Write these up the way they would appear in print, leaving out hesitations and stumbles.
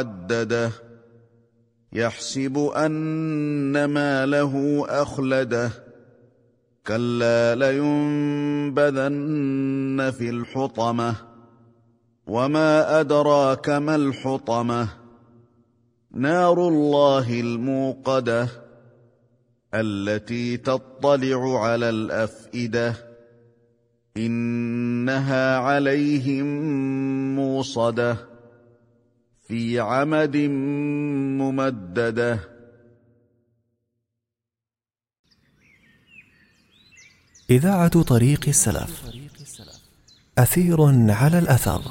عدده يحسب أن ماله أخلده كلا لينبذن في الحطمة وما أدراك ما الحطمة نار الله الموقدة التي تطلع على الأفئدة إنها عليهم موصدة في عمد ممددة. إذاعة طريق السلف، أثير على الأثر.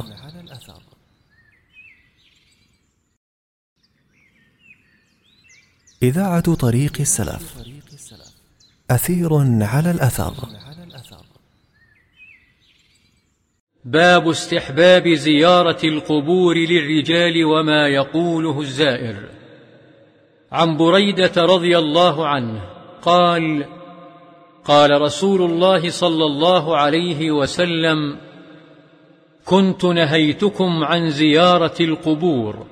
إذاعة طريق السلف، أثير على الأثر. باب استحباب زيارة القبور للرجال وما يقوله الزائر. عن بريدة رضي الله عنه قال: قال رسول الله صلى الله عليه وسلم: كنت نهيتكم عن زيارة القبور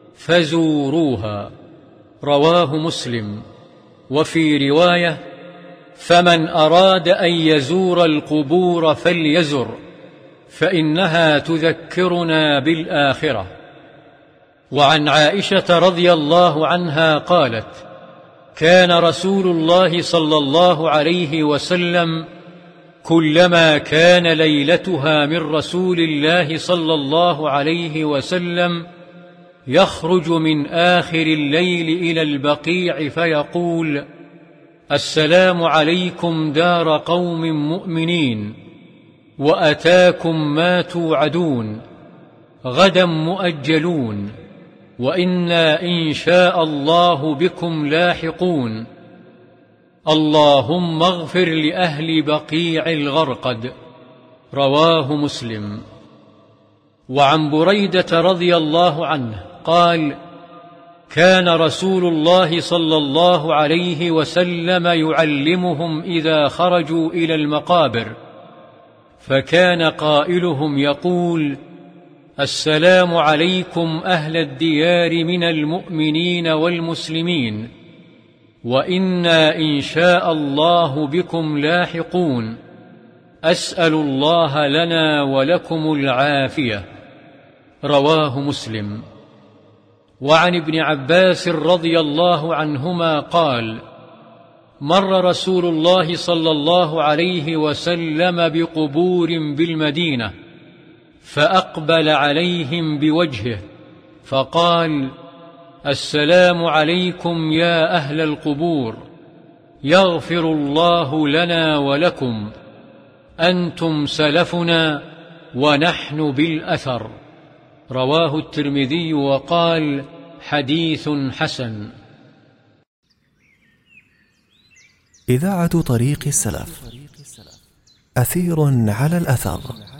فزوروها. رواه مسلم. وفي رواية: فمن أراد أن يزور القبور فليزر فإنها تذكرنا بالآخرة. وعن عائشة رضي الله عنها قالت: كان رسول الله صلى الله عليه وسلم كلما كان ليلتها من رسول الله صلى الله عليه وسلم يخرج من آخر الليل إلى البقيع فيقول: السلام عليكم دار قوم مؤمنين، وأتاكم ما توعدون، غدا مؤجلون، وإنا إن شاء الله بكم لاحقون، اللهم اغفر لأهل بقيع الغرقد. رواه مسلم. وعن بريدة رضي الله عنه قال: كان رسول الله صلى الله عليه وسلم يعلمهم إذا خرجوا إلى المقابر، فكان قائلهم يقول: السلام عليكم أهل الديار من المؤمنين والمسلمين، وإنا إن شاء الله بكم لاحقون، أسأل الله لنا ولكم العافية. رواه مسلم. وعن ابن عباس رضي الله عنهما قال: مر رسول الله صلى الله عليه وسلم بقبور بالمدينة فأقبل عليهم بوجهه فقال: السلام عليكم يا أهل القبور، يغفر الله لنا ولكم، أنتم سلفنا ونحن بالأثر. رواه الترمذي وقال: حديث حسن. إذاعة طريق السلف، أثير على الأثر.